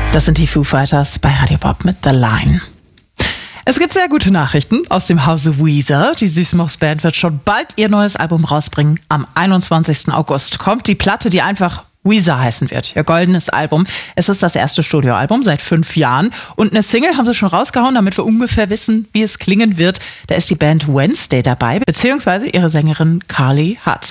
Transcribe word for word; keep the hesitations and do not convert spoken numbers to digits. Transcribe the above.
Das sind die Foo Fighters bei Radio Pop mit The Line. Es gibt sehr gute Nachrichten aus dem Hause Weezer. Die Süßmops-Band wird schon bald ihr neues Album rausbringen. Am einundzwanzigsten August kommt die Platte, die einfach Weezer heißen wird. Ihr goldenes Album. Es ist das erste Studioalbum seit fünf Jahren. Und eine Single haben sie schon rausgehauen, damit wir ungefähr wissen, wie es klingen wird. Da ist die Band Wednesday dabei, beziehungsweise ihre Sängerin Carly Hutt.